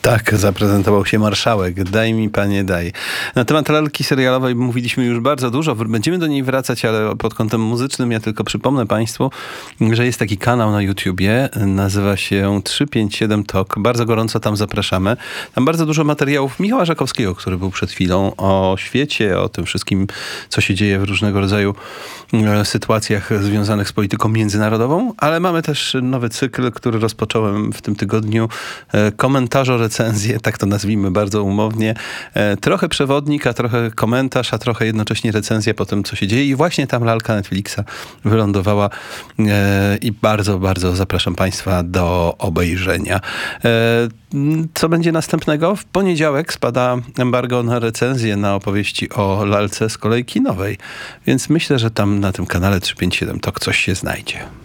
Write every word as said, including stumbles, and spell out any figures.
Tak, zaprezentował się marszałek. Daj mi, panie, daj. Na temat lalki serialowej mówiliśmy już bardzo dużo. Będziemy do niej wracać, ale pod kątem muzycznym ja tylko przypomnę państwu, że jest taki kanał na YouTubie. Nazywa się trzysta pięćdziesiąt siedem Talk. Bardzo gorąco tam zapraszamy. Tam bardzo dużo materiałów Michała Żakowskiego, który był przed chwilą, o świecie, o tym wszystkim, co się dzieje w różnego rodzaju sytuacjach związanych z polityką międzynarodową, ale mamy też nowy cykl, który rozpocząłem w tym tygodniu. Komentarze, recenzje, tak to nazwijmy bardzo umownie. Trochę przewodnik, a trochę komentarz, a trochę jednocześnie recenzja po tym, co się dzieje. I właśnie tam lalka Netflixa wylądowała i bardzo, bardzo zapraszam państwa do obejrzenia. Co będzie następnego? W poniedziałek spada embargo na recenzję na opowieści o lalce z kolei kinowej. Więc myślę, że tam na tym kanale trzysta pięćdziesiąt siedem Talk coś się znajdzie.